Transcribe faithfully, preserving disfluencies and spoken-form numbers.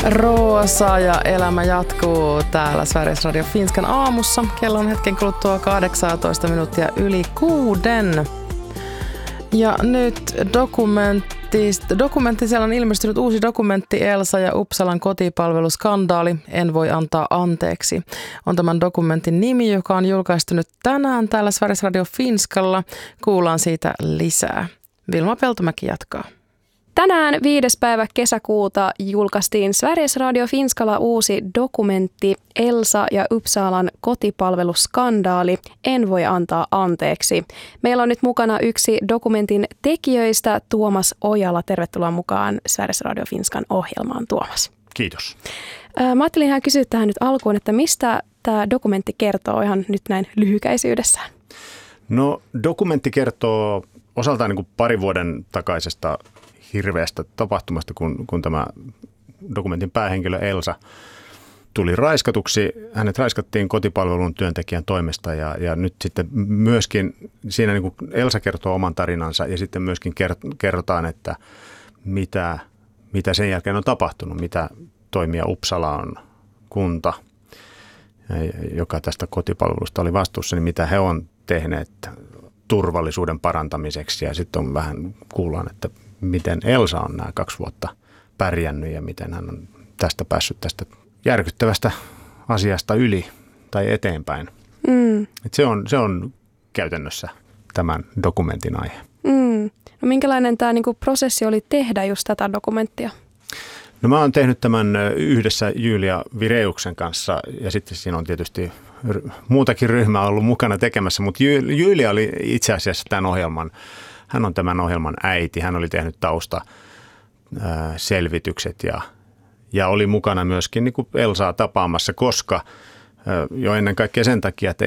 Roosa ja elämä jatkuu täällä Sveriges Radio Finskan aamussa. Kello on hetken kuluttua kahdeksantoista minuuttia yli kuuden. Ja nyt dokumentti, dokumentti, siellä on ilmestynyt uusi dokumentti Elsa ja Uppsalan kotipalveluskandaali. En voi antaa anteeksi. On tämän dokumentin nimi, joka on julkaistu nyt tänään täällä Sveriges Radio Finskalla. Kuullaan siitä lisää. Vilma Peltomäki jatkaa. Tänään viides päivä kesäkuuta julkaistiin Sveriges Radio Finskalla uusi dokumentti Elsa ja Uppsalan kotipalveluskandaali. En voi antaa anteeksi. Meillä on nyt mukana yksi dokumentin tekijöistä, Tuomas Ojala. Tervetuloa mukaan Sveriges Radio Finskan ohjelmaan, Tuomas. Kiitos. Mä ajattelin ihan kysyä tähän nyt alkuun, että mistä tämä dokumentti kertoo ihan nyt näin lyhykäisyydessään? No, dokumentti kertoo osaltaan niin kuin pari vuoden takaisesta hirveästä tapahtumasta, kun, kun tämä dokumentin päähenkilö Elsa tuli raiskatuksi. Hänet raiskattiin kotipalvelun työntekijän toimesta ja, ja nyt sitten myöskin siinä niin kuin Elsa kertoo oman tarinansa ja sitten myöskin kerrotaan, että mitä, mitä sen jälkeen on tapahtunut, mitä toimia Uppsala on kunta, joka tästä kotipalvelusta oli vastuussa, niin mitä he on tehneet turvallisuuden parantamiseksi ja sitten on vähän kuullaan, että miten Elsa on nämä kaksi vuotta pärjännyt ja miten hän on tästä päässyt tästä järkyttävästä asiasta yli tai eteenpäin. Mm. Et se on, se on käytännössä tämän dokumentin aihe. Mm. No minkälainen tämä niinku prosessi oli tehdä just tätä dokumenttia? No mä oon tehnyt tämän yhdessä Julia Vireuksen kanssa ja sitten siinä on tietysti muutakin ryhmää ollut mukana tekemässä, mutta Julia oli itse asiassa tämän ohjelman, hän on tämän ohjelman äiti, hän oli tehnyt taustaselvitykset ja, ja oli mukana myöskin niin kuin Elsaa tapaamassa, koska jo ennen kaikkea sen takia, että